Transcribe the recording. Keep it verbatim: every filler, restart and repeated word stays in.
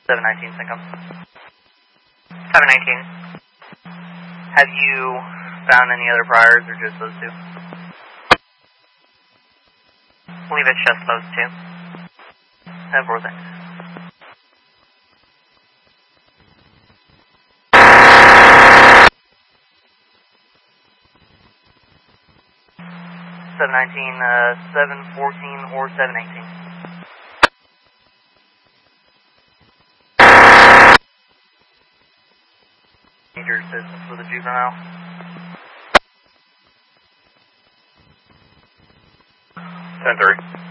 seven nineteen, Syncom. seven nineteen. Have you found any other priors or just those two? I believe it's just those two. ten four, thanks. seven nineteen, uh, seven fourteen or seven eighteen. Need your assistance with a juvenile. ten three.